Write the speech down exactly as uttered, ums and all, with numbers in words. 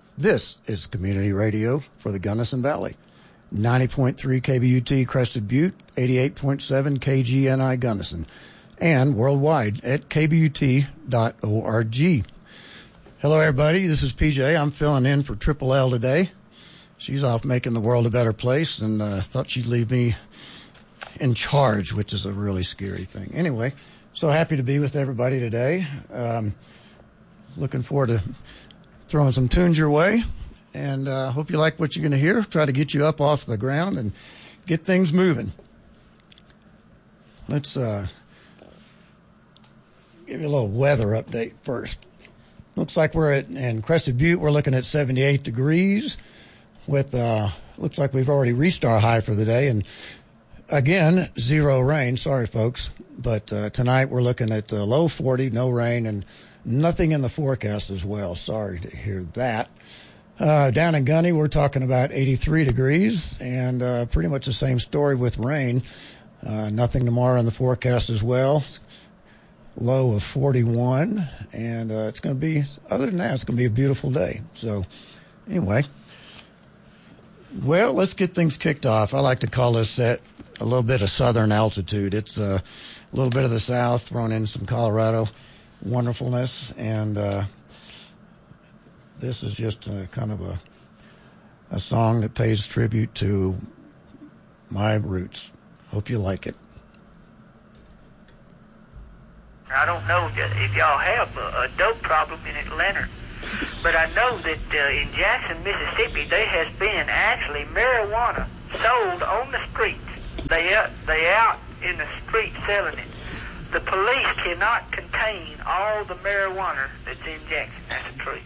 This is community radio for the Gunnison Valley. ninety point three K B U T Crested Butte, eighty-eight point seven K G N I Gunnison, and worldwide at k b u t dot org. Hello, everybody. This is P J. I'm filling in for Triple L today. She's off making the world a better place, and uh, thought she'd leave me in charge, which is a really scary thing. Anyway, so happy to be with everybody today. Um, looking forward to throwing some tunes your way, and uh, hope you like what you're going to hear. Try to get you up off the ground and get things moving. Let's uh, give you a little weather update first. Looks like we're at, in Crested Butte, we're looking at seventy-eight degrees with, uh, looks like we've already reached our high for the day, and again, zero rain. Sorry, folks, but uh, tonight we're looking at uh, low forty, no rain, and nothing in the forecast as well. Sorry to hear that. Uh, down in Gunny, we're talking about eighty-three degrees, and uh, pretty much the same story with rain. Uh, nothing tomorrow in the forecast as well. Low of forty-one, and uh, it's going to be, other than that, it's going to be a beautiful day. So, anyway, well, let's get things kicked off. I like to call this set a little bit of southern altitude. It's uh, a little bit of the south, thrown in some Colorado wonderfulness, and uh, this is just a, kind of a a song that pays tribute to my roots. Hope you like it. I don't know if y'all have a, a dope problem in Atlanta, but I know that uh, in Jackson, Mississippi, there has been actually marijuana sold on the streets. They out, they out in the street selling it. The police cannot contain all the marijuana that's in Jackson. That's the truth.